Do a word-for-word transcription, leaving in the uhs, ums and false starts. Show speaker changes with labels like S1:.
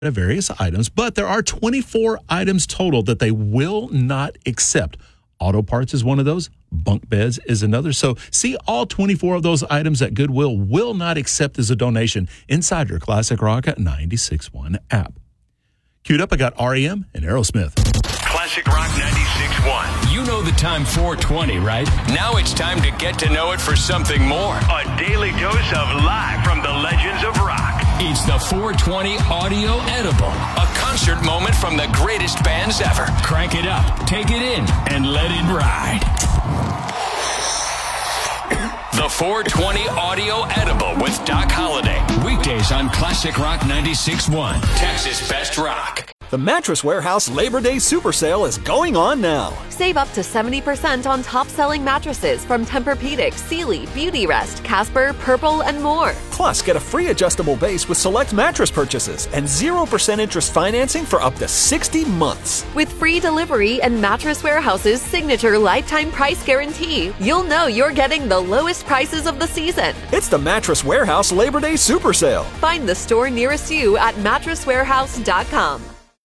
S1: of various items, but there are twenty-four items total that they will not accept. Auto parts is one of those. Bunk beds is another. So see all twenty-four of those items that Goodwill will not accept as a donation inside your Classic Rock at ninety-six point one app. Queued up, I got R E M and Aerosmith.
S2: Classic Rock ninety-six point one.
S3: You know the time four twenty, right? Now it's time to get to know it for something more.
S2: A daily dose of live from the legends of rock.
S3: It's the four twenty Audio Edible, a concert moment from the greatest bands ever. Crank it up, take it in, and let it ride. The four twenty Audio Edible with Doc Holliday. Weekdays on Classic Rock ninety-six point one. Texas Best Rock.
S4: The Mattress Warehouse Labor Day Super Sale is going on now.
S5: Save up to seventy percent on top-selling mattresses from Tempur-Pedic, Sealy, Beautyrest, Casper, Purple, and more.
S4: Plus, get a free adjustable base with select mattress purchases and zero percent interest financing for up to sixty months.
S5: With free delivery and Mattress Warehouse's signature lifetime price guarantee, you'll know you're getting the lowest prices of the season.
S4: It's the Mattress Warehouse Labor Day Super Sale.
S5: Find the store nearest you at mattress warehouse dot com.